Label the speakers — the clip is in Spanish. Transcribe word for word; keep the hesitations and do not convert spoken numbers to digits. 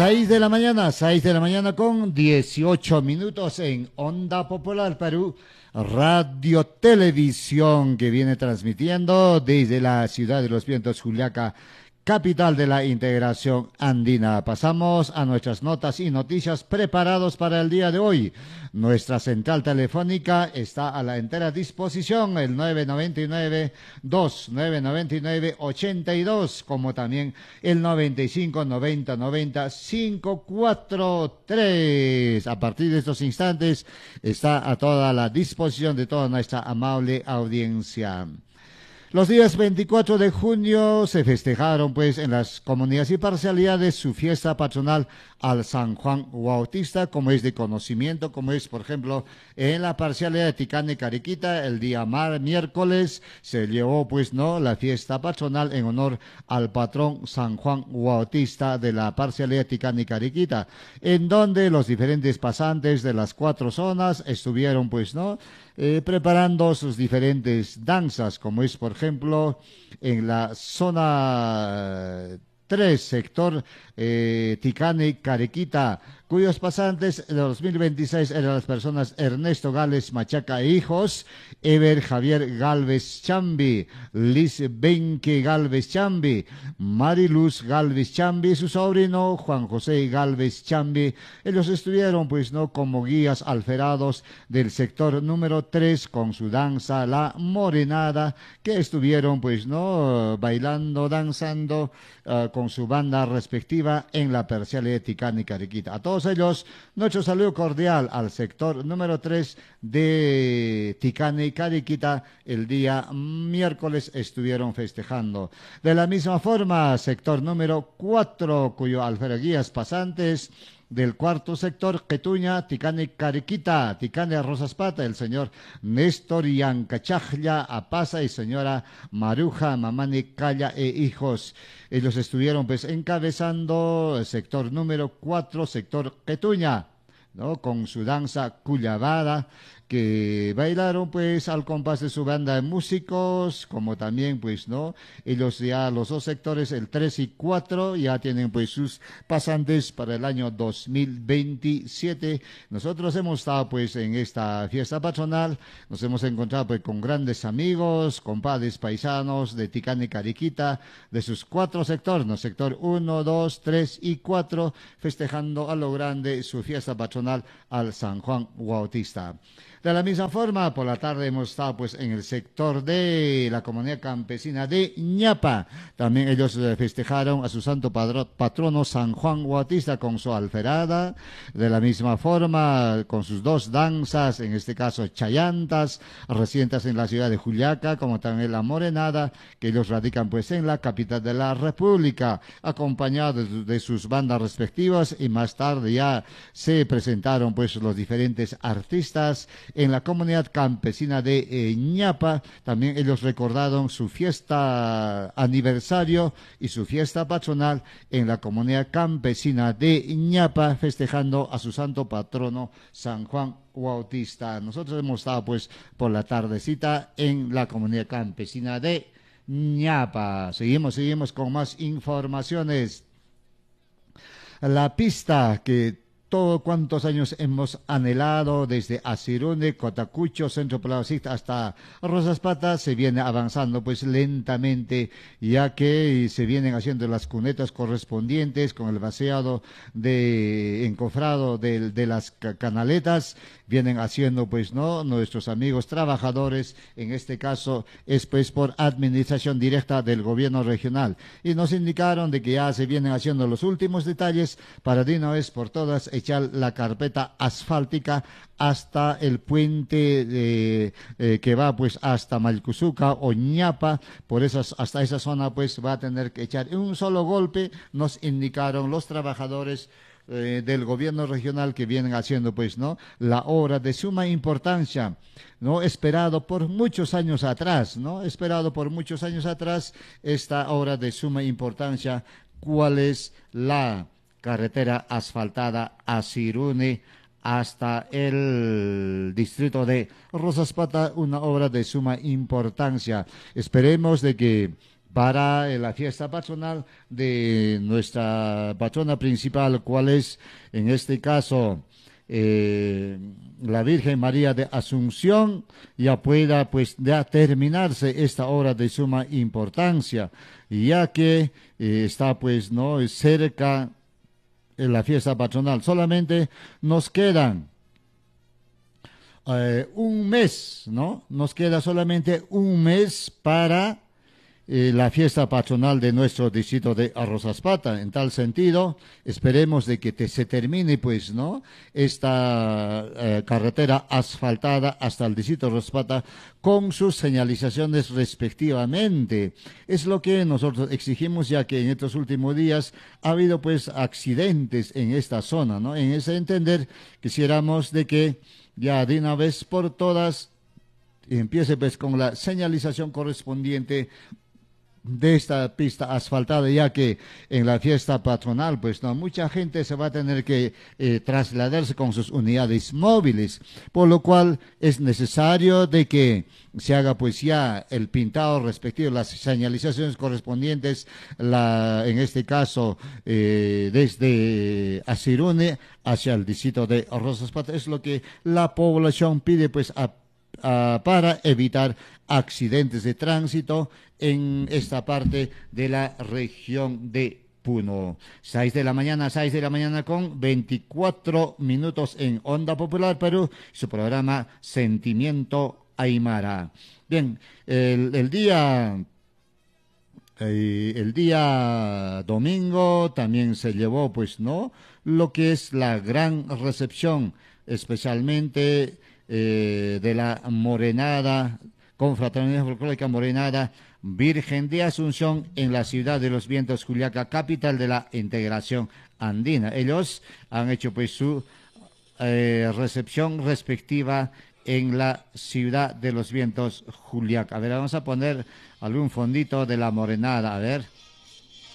Speaker 1: seis de la mañana, seis de la mañana con dieciocho minutos en Onda Popular Perú, Radio Televisión, que viene transmitiendo desde la ciudad de Los Vientos, Juliaca, capital de la integración andina. Pasamos a nuestras notas y noticias preparados para el día de hoy. Nuestra central telefónica está a la entera disposición, el nueve nueve nueve, dos nueve nueve nueve, ocho dos, como también el noventa y cinco, noventa, noventa, cinco cuatro tres. A partir de estos instantes está a toda la disposición de toda nuestra amable audiencia. Los días veinticuatro de junio se festejaron pues en las comunidades y parcialidades su fiesta patronal al San Juan Bautista, como es de conocimiento, como es por ejemplo en la parcialidad de Ticane Cariquita, el día mar, miércoles se llevó pues no la fiesta patronal en honor al patrón San Juan Bautista de la parcialidad de Ticane Cariquita, en donde los diferentes pasantes de las cuatro zonas estuvieron pues no Eh, preparando sus diferentes danzas, como es por ejemplo en la zona tres, sector eh, Ticane Carequita, cuyos pasantes de dos mil veintiséis eran las personas Ernesto Gálvez Machaca e hijos, Ever Javier Gálvez Chambi, Liz Benque Gálvez Chambi, Mariluz Gálvez Chambi, su sobrino Juan José Gálvez Chambi. Ellos estuvieron pues no como guías alferados del sector número tres con su danza La Morenada, que estuvieron pues no bailando, danzando uh, con su banda respectiva en la parcialidad de Ticane Carequita. A todos ellos, nuestro saludo cordial al sector número tres de Ticane Cariquita. El día miércoles estuvieron festejando. De la misma forma, sector número cuatro, cuyo alfereguías pasantes del cuarto sector, Quetuña, Ticane Cariquita, Ticane Rosaspata, el señor Néstor Yancachajla Apasa y señora Maruja Mamani Calla e hijos. Ellos estuvieron pues encabezando el sector número cuatro, sector Quetuña, ¿no? Con su danza Cuyabada, que bailaron pues al compás de su banda de músicos, como también pues no, ellos ya los dos sectores, el tres y cuatro, ya tienen pues sus pasantes para el año dos mil veintisiete. Nosotros hemos estado pues en esta fiesta patronal, nos hemos encontrado pues con grandes amigos, compadres paisanos de Ticane Cariquita, de sus cuatro sectores, ¿no? Sector uno, dos, tres y cuatro, festejando a lo grande su fiesta patronal al San Juan Bautista. De la misma forma, por la tarde hemos estado pues en el sector de la comunidad campesina de Ñapa. También ellos festejaron a su santo patrono San Juan Bautista con su alferada. De la misma forma, con sus dos danzas, en este caso chayantas, residentes en la ciudad de Juliaca, como también la morenada, que ellos radican pues en la capital de la República, acompañados de, de sus bandas respectivas, y más tarde ya se presentaron pues los diferentes artistas en la comunidad campesina de eh, Ñapa. También ellos recordaron su fiesta aniversario y su fiesta patronal en la comunidad campesina de Ñapa, festejando a su santo patrono San Juan Bautista. Nosotros hemos estado pues por la tardecita en la comunidad campesina de Ñapa. Seguimos, seguimos con más informaciones. La pista que todos cuantos años hemos anhelado, desde Asirune, Cotacucho, Centro Palacita hasta Rosaspata, se viene avanzando pues lentamente, ya que se vienen haciendo las cunetas correspondientes con el vaciado de encofrado de, de las canaletas. Vienen haciendo pues no nuestros amigos trabajadores, en este caso es pues por administración directa del gobierno regional, y nos indicaron de que ya se vienen haciendo los últimos detalles para de una vez por todas echar la carpeta asfáltica hasta el puente de, eh, que va pues hasta Malcuzuca o Ñapa. Por eso hasta esa zona pues va a tener que echar en un solo golpe, nos indicaron los trabajadores Eh, del gobierno regional, que vienen haciendo pues no la obra de suma importancia, no esperado por muchos años atrás, no esperado por muchos años atrás esta obra de suma importancia. ¿Cuál es? La carretera asfaltada Asirune hasta el distrito de Rosaspata, una obra de suma importancia. Esperemos de que para eh, la fiesta patronal de nuestra patrona principal, cual es en este caso eh, la Virgen María de Asunción, ya pueda pues ya terminarse esta hora de suma importancia, ya que eh, está pues no cerca en la fiesta patronal. Solamente nos quedan eh, un mes, ¿no? Nos queda solamente un mes para eh, la fiesta patronal de nuestro distrito de Arrozaspata. En tal sentido, esperemos de que te, se termine, pues, ¿no? Esta eh, carretera asfaltada hasta el distrito de Arrozaspata con sus señalizaciones respectivamente. Es lo que nosotros exigimos, ya que en estos últimos días ha habido, pues, accidentes en esta zona, ¿no? En ese entender, quisiéramos de que ya de una vez por todas empiece, pues, con la señalización correspondiente de esta pista asfaltada, ya que en la fiesta patronal pues no mucha gente se va a tener que eh, trasladarse con sus unidades móviles, por lo cual es necesario de que se haga pues ya el pintado respectivo, las señalizaciones correspondientes, la, en este caso eh, desde Asirune hacia el distrito de Arrozaspata. Es lo que la población pide pues a Uh, para evitar accidentes de tránsito en esta parte de la región de Puno. seis de la mañana, seis de la mañana con veinticuatro minutos en Onda Popular Perú, su programa Sentimiento Aymara. Bien, el, el día... Eh, el día domingo también se llevó, pues, ¿no?, lo que es la gran recepción, especialmente eh, de la Morenada, Confraternidad Folclórica Morenada Virgen de Asunción en la ciudad de los vientos, Juliaca, capital de la integración andina. Ellos han hecho, pues, su eh, recepción respectiva en la ciudad de los vientos, Juliaca. A ver, vamos a poner algún fondito de la Morenada, a ver.